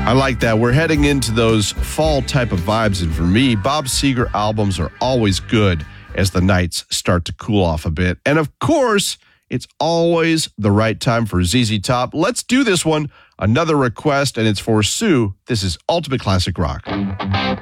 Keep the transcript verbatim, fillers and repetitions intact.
I like that. We're heading into those fall type of vibes. And for me, Bob Seger albums are always good as the nights start to cool off a bit. And of course, it's always the right time for Z Z Top. Let's do this one. Another request, and it's for Sue. This is Ultimate Classic Rock.